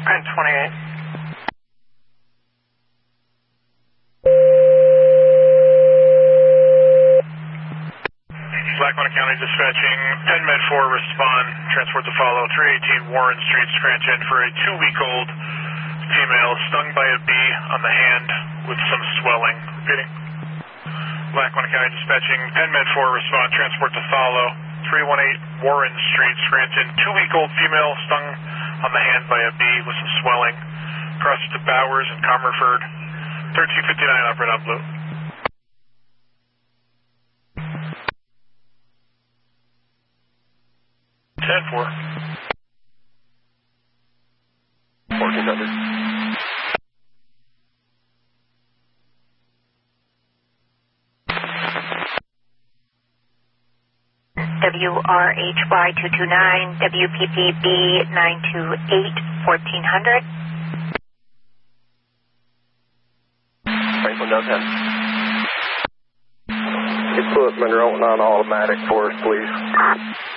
1028. Lackawanna County Dispatching, 10 Med 4, respond, transport to follow, 318 Warren Street, Scranton, for a 2-week-old female stung by a bee on the hand with some swelling. Repeating. Lackawanna County Dispatching, 10 Med 4, respond, transport to follow, 318 Warren Street, Scranton, 2-week-old female stung on the hand by a bee with some swelling. Cross to Bowers and Comerford, 1359, operate on blue. 10-4. 1400. WRHY 229, WPPB 928, 1400. Franklin does have. Get Philip Monroe on automatic for us, please.